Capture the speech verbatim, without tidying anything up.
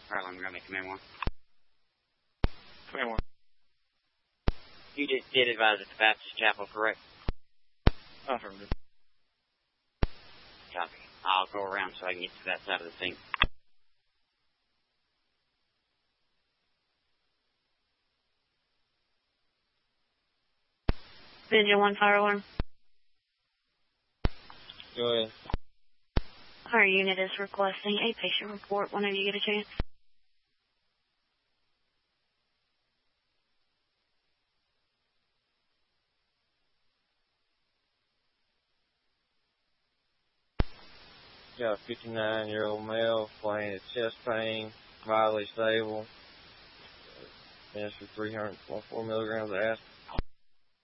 Harlan, we're going to make command one. Command one. You did, did advise at the Baptist Chapel, correct? Affirmative. Copy. I'll go around so I can get to that side of the scene. Vigil one fire alarm. Go ahead. Our unit is requesting a patient report whenever you get a chance. Got a fifty-nine-year-old male, complaining of chest pain, vitally stable. Administered three hundred twenty-four milligrams of aspirin.